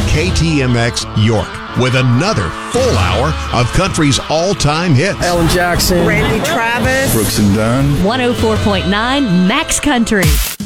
KTMX York with another full hour of country's all-time hits. Alan Jackson, Randy Travis, Brooks and Dunn, 104.9 Max Country.